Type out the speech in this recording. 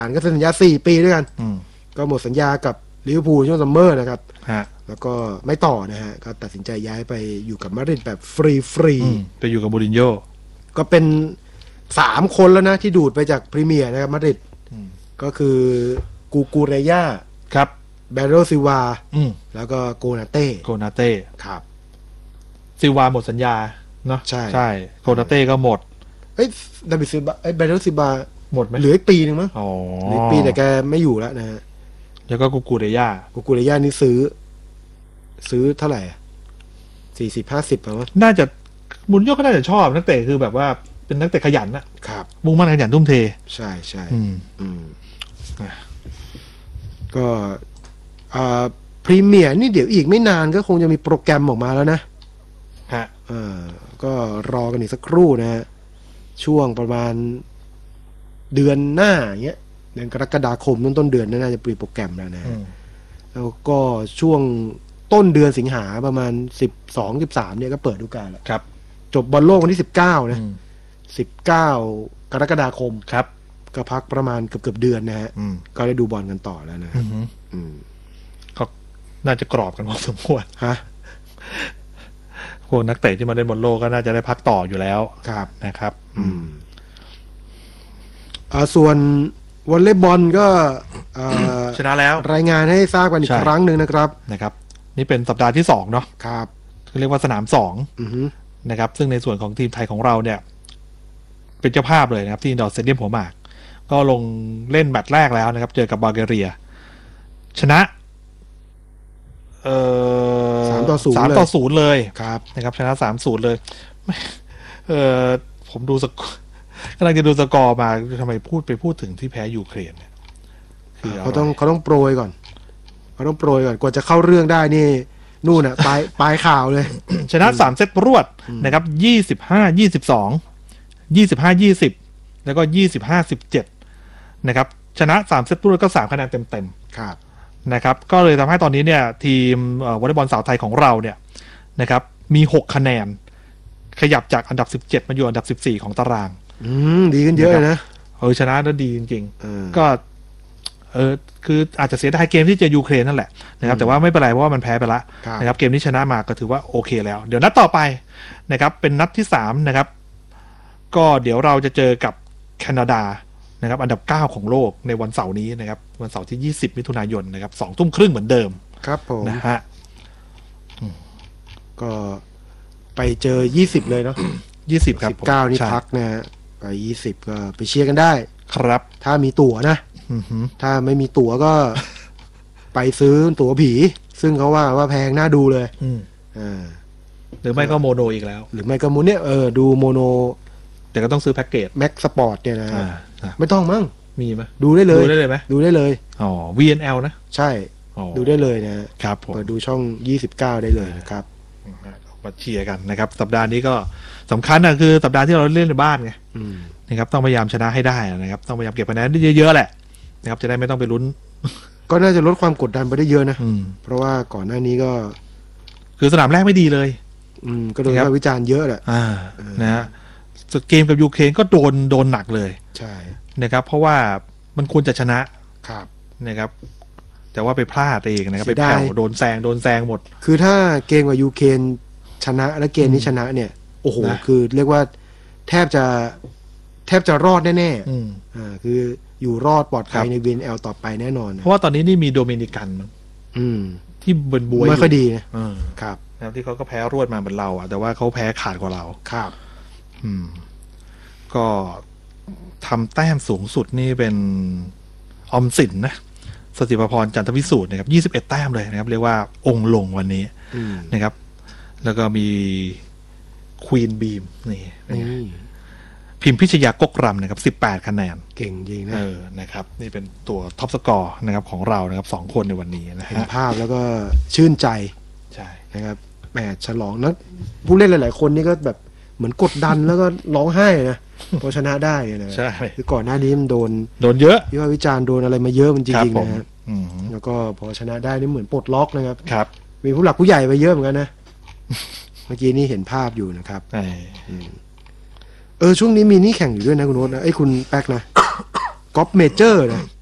ก็เซ็นสัญญา4 ปีด้วยกันก็หมดสัญญากับลิเวอร์พูลช่วงซัมเมอร์นะครับแล้วก็ไม่ต่อนะฮะก็ตัดสินใจย้ายไปอยู่กับมาดริดแบบฟรีไปอยู่กับมูรินโญ่ก็เป็น3 คนแล้วนะที่ดูดไปจากพรีเมียร์นะครับมาดริดก็คือกูเรย่าครับเบโรซิวาแล้วก็โกนาเต้ครับซิวาหมดสัญญาเนาะใช่โกนาเต้ก็หมดดาวิดซิลวาเบโรซิวาหมดไหมเหลืออีกปีนึงมั้งเหลืออีกปีแต่แกไม่อยู่แล้วนะฮะแล้วก็กูเรย่านี่ซื้อเท่าไหร่40-50ประมาณน่าจะมูรินโญ่ก็น่าจะชอบนักเตะคือแบบว่าเป็นนักเตะขยันนะครับมุ่งมั่นขยันทุ่มเทใช่ก็พรีเมียร์นี่เดี๋ยวอีกไม่นานก็คงจะมีโปรแกรมออกมาแล้วนะฮะก็รอกันอีกสักครู่นะฮะช่วงประมาณเดือนหน้าอย่างเงี้ยเดือนกรกฎาคมต้นเดือนน่าจะมีโปรแกรมแล้วนะแล้วก็ช่วงต้นเดือนสิงหาประมาณ12-13เนี่ยก็เปิดฤดูกาลแล้วครับจบบอลโลกวันที่19นะ19กรกฎาคมครับก็พักประมาณเกือบเดือนนะฮะก็ได้ดูบอลกันต่อแล้วนะก็น่าจะกรอบกันพอสมควรฮะพวกนักเตะที่มาเล่นบอลโลกก็น่าจะได้พักต่ออยู่แล้วนะครับส่วนวอลเลย์บอลก็ชนะแล้วรายงานให้ทราบกันอีกครั้งหนึ่งนะครับนี่เป็นสัปดาห์ที่2เนาะครับเรียกว่าสนาม2นะครับซึ่งในส่วนของทีมไทยของเราเนี่ยเป็นเจ้าภาพเลยนะครับที่อินดอร์สเตเดียมหัวหมากก็ลงเล่นแมตช์แรกแล้วนะครับเจอกับบัลแกเรียชนะ3-0เลยครับนะครับชนะ3-0เลยผมดูกำลังจะดูสกอร์มาทำไมพูดถึงที่แพ้ยูเครนเนี่ยเขาต้องโปรยก่อนกว่าจะเข้าเรื่องได้นี่นู่นน่ะปลายข่าวเลยชนะ3 เซตรวดนะครับ25-22 25-20แล้วก็25-17นะครับชนะ3 เซตรวดก็3 คะแนนเต็มครับนะครับก็เลยทำให้ตอนนี้เนี่ยทีมวอลเลย์บอลสาวไทยของเราเนี่ยนะครับมี6 คะแนนขยับจากอันดับ17มาอยู่อันดับ14ของตารางดีขึ้นเยอะเลยนะชนะแล้วดีจริงๆก็คืออาจจะเสียดายเกมที่เจอยูเครนนั่นแหละนะครับแต่ว่าไม่เป็นไรเพราะว่ามันแพ้ไปแล้วนะครับเกมนี้ชนะมาก็ถือว่าโอเคแล้วเดี๋ยวนัดต่อไปนะครับเป็นนัดที่3นะครับก็เดี๋ยวเราจะเจอกับแคนาดานะครับอันดับ9ของโลกในวันเสาร์นี้นะครับวันเสาร์ที่20 มิถุนายนนะครับ 20:30 เหมือนเดิมครับผมนะฮะก็ไปเจอ20เลยเนาะ 20ครับ 19นี่พักนะฮะไป20ก็ไปเชียร์กันได้ครับถ้ามีตั๋วนะถ้าไม่มีตั๋วก็ไปซื้อตั๋วผีซึ่งเขาว่าแพงน่าดูเลยหรือไม่ก็โมโนอีกแล้วหรือไม่ก็โมเนี่ยดูโมโนแต่ก็ต้องซื้อแพ็กเกจแม็กสปอร์ตเนี่ยนะไม่ต้องมั้งมีไหมดูได้เลยไหมดูได้เลย VNL นะใช่ดูได้เลยนะครับเปิดดูช่อง29ได้เลยนะครับมาเชียร์กันนะครับสัปดาห์นี้ก็สำคัญนะคือสัปดาห์ที่เราเล่นในบ้านไงนะครับต้องพยายามชนะให้ได้นะครับต้องพยายามเก็บคะแนนได้เยอะๆแหละนะครับจะได้ไม่ต้องไปลุ้นก็น่าจะลดความกดดันไปได้เยอะนะเพราะว่าก่อนหน้านี้ก็คือสนามแรกไม่ดีเลยก็โดนวิจารณ์เยอะแหละนะฮะเกมกับยูเครนก็โดนหนักเลยใช่นะครับเพราะว่ามันควรจะชนะครับนะครับแต่ว่าไปพลาดเองนะครับไปแผ่วโดนแซงหมดคือถ้าเกมกับยูเครนชนะและเกมนี้ชนะเนี่ยโอ้โหคือเรียกว่าแทบจะรอดแน่ๆคืออยู่รอดปลอดภัยใน VNL ต่อไปแน่นอนเพราะว่าตอนนี้นี่มีโดมินิกันที่บนบวยไม่ค่อยดีนะครับนะที่เขาก็แพ้รวดมาเหมือนเราแต่ว่าเขาแพ้ขาดกว่าเราครับก็ทำแต้มสูงสุดนี่เป็นออมสินนะสติปพรจันทวิสูตรนะครับ21 แต้มเลยนะครับเรียกว่าองค์ลงวันนี้นะครับแล้วก็มีควีนบีมนี่พิมพิชยากกรำนะครับ18 คะแนนเก่งจริงนะนะครับนี่เป็นตัวท็อปสกอร์นะครับของเรานะครับ2 คนในวันนี้นะเห็นภาพแล้วก็ชื่นใจใช่นะครับแหมฉลองนะผู้เล่นหลายๆคนนี่ก็แบบเหมือนกดดันแล้วก็ร้องไห้นะพอชนะได้นะใช่คือก่อนหน้านี้มันโดนเยอะวิพากษ์วิจารณ์โดนอะไรมาเยอะมันจริงๆนะฮะแล้วก็พอชนะได้นี่เหมือนปลดล็อกนะครับมีผู้หลักผู้ใหญ่ไปเยอะเหมือนกันนะเมื่อกี้นี่เห็นภาพอยู่นะครับช่วงนี้มีนี่แข่งอยู่ด้วยนะคุณโน้ตนะคุณแป๊กนะกอล์ฟเมเจอร์นะ